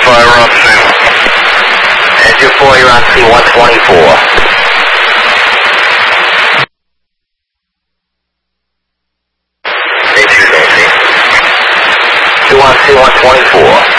5, we're on C. Engine 4, you're on C-124. A2, don't see. 2 on C-124.